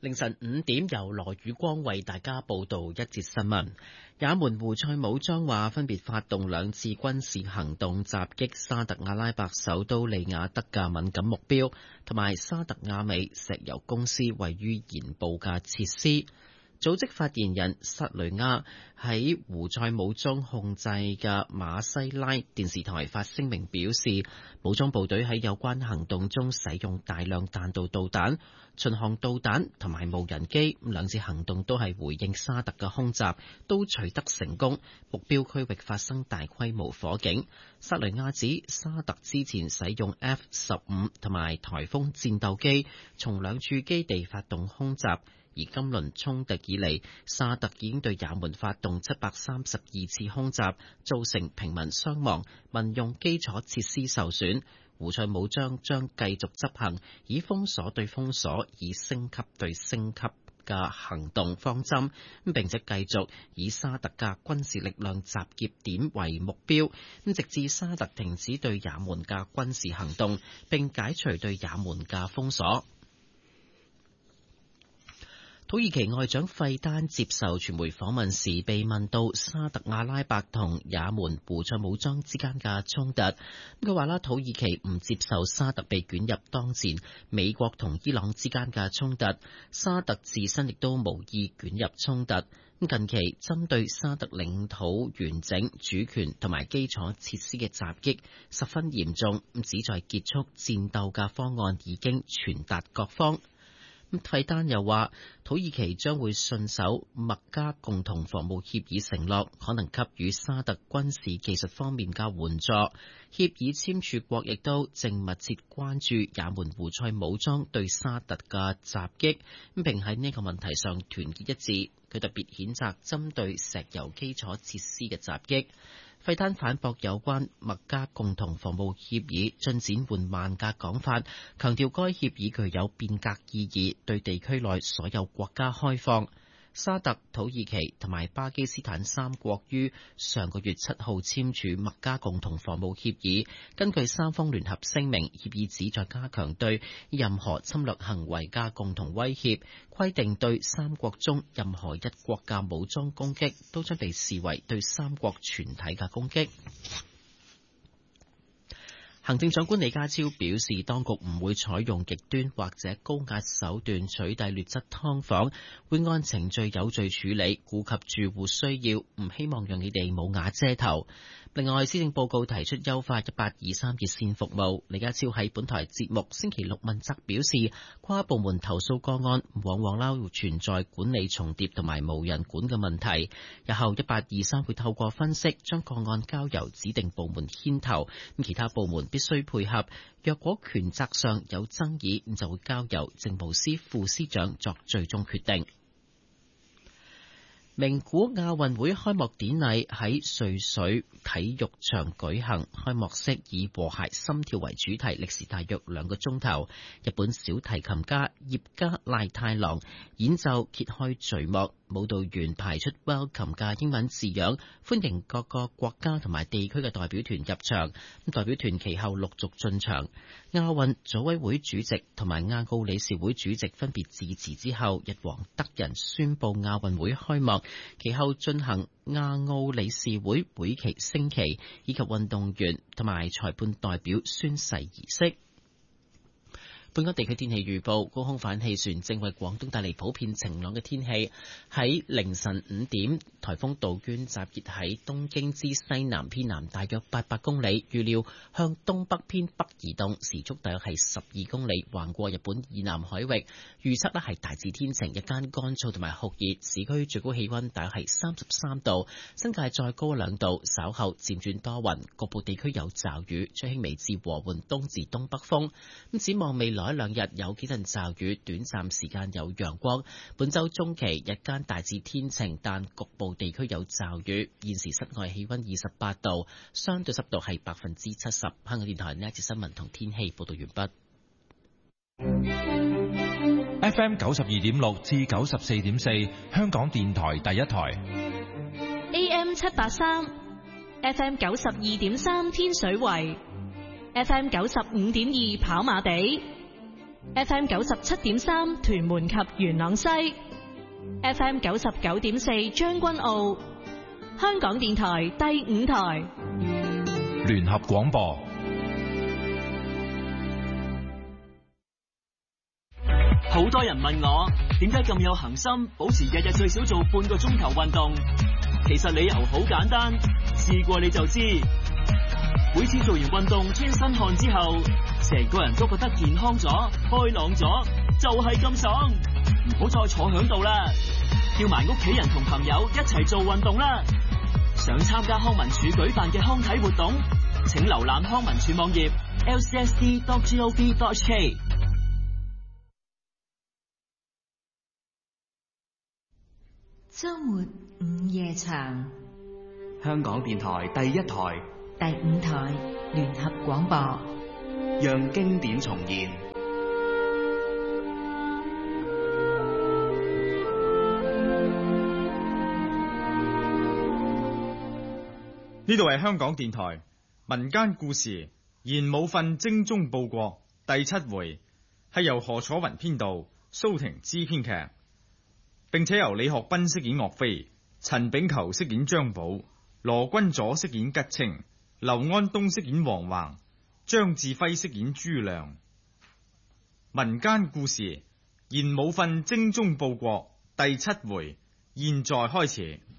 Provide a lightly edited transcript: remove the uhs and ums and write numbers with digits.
凌晨5點，由羅宇光為大家報道一節新聞。也門胡塞武裝話分別發動2次軍事行動，襲擊沙特阿拉伯首都利雅得嘅敏感目標，同埋沙特阿美石油公司位於鹽步嘅設施。組織發言人薩雷亞喺胡塞武裝控制嘅馬西拉電視台發聲明表示，武裝部隊喺有關行動中使用大量彈道導彈、巡航導彈同埋無人機，2次行動都係回應沙特嘅空襲，都取得成功，目標區域發生大規模火警。薩雷亞指沙特之前使用 F-15 同埋颱風戰鬥機從2處基地發動空襲，而今輪衝突以嚟，沙特已經對也門發動732次空襲，造成平民傷亡、民用基礎設施受損。胡塞武裝將繼續執行以封鎖對封鎖、以升級對升級嘅行動方針，並且繼續以沙特嘅軍事力量集結點為目標，直至沙特停止對也門嘅軍事行動，並解除對也門嘅封鎖。土耳其外長費丹接受傳媒訪問時，被問到沙特阿拉伯同也門胡塞武裝之間嘅衝突，佢話土耳其唔接受沙特被捲入當前美國同伊朗之間嘅衝突，沙特自身亦都無意捲入衝突。近期針對沙特領土完整、主權同埋基礎設施嘅襲擊十分嚴重，旨在結束戰鬥嘅方案已經傳達各方。費丹又話，土耳其將會信守麥加共同防務協議承諾，可能給予沙特軍事技術方面嘅援助。協議簽署國亦都正密切關注也門胡塞武裝對沙特嘅襲擊，並喺呢個問題上團結一致。佢特別譴責針對石油基礎設施嘅襲擊。費丹反駁有關麥加共同防務協議進展緩慢嘅講法，強調該協議具有變革意義，對地區內所有國家開放。沙特、土耳其同埋巴基斯坦3國於上個月7號簽署麥加共同防務協議。根據3方聯合聲明，協議旨在加強對任何侵略行為嘅共同威脅，規定對3國中任何一國嘅武裝攻擊都將被視為對3國全體嘅攻擊。行政長官李家超表示，當局唔會採用極端或者高壓手段取締劣質劏房，會按程序有序處理，顧及住戶需要，唔希望讓你哋冇瓦遮頭。另外，施政報告提出優化1823熱線服務。李家超喺本台節目星期六問責表示，跨部門投訴個案往往存在管理重疊同埋無人管嘅問題。日後1823會透過分析，將個案交由指定部門牽頭，其他部門必須配合。若果權責上有爭議，就會交由政務司副司長作最終決定。名古亞運會開幕典禮喺瑞水體育場舉行，開幕式以和諧心跳為主題，歷時大約2個鐘頭。日本小提琴家葉加賴太郎演奏揭開序幕，舞蹈員排出 Welcome 嘅英文字樣，歡迎各個國家同埋地區嘅代表團入場。代表團其後陸續進場。亞運組委會主席同埋亞奧理事會主席分別致辭之後，日皇德仁宣布亞運會開幕，其後進行亞奧理事會會期升旗以及運動員同埋裁判代表宣誓儀式。本港地區天氣預報，高空反氣旋正為廣東帶嚟普遍晴朗嘅天氣。喺凌晨5點，颱風杜鵑集結喺東京之西南偏南大約800公里，預料向東北偏北移動，時速大約係12公里，橫過日本以南海域。預測係大致天晴，日間乾燥同埋酷熱，市區最高氣溫大約係33度，新界再高2度。稍後漸轉多雲，局部地區有驟雨，吹輕微至和緩東至東北風。展望未來1-2日有幾陣驟雨，短暫時間有陽光。本周中期日間大致天晴，但局部地區有驟雨。現時室外氣溫28度，相對濕度係70%。香港電台呢一節新聞同天氣報道完畢。 FM 92.6至94.4，香港電台第一台。 AM 783 ，FM 92.3天水圍，FM 95.2跑馬地。 FM 97.3屯門及元朗西 ，FM 99.4將軍澳，香港電台第5台聯合廣播。 好多人問我點解咁有恒心，保持日日最少做半個鐘頭運動。其實理由好簡單，試過你就知。每次做完運動出一身汗之後，成個人都覺得健康咗、開朗咗，就係咁爽。唔好再坐響度啦，叫埋屋企人同朋友一齊做運動啦。想參加康文署舉辦嘅康體活動，請瀏覽康文署網頁 lcsd.gov.hk。 周末午夜場， 香港電台第1台、 第5台聯合廣播， 讓經典重現。 呢度係香港電台民間故事賢武訓精忠報國第7回，係由何楚雲編導，蘇婷之編劇，並且由李學斌飾演岳飛，陳炳球飾演張寶，羅君佐飾演吉清，劉安東飾演黃橫，張志輝飾演朱亮。民間故事賢武訓精忠報國第7回，現在開始。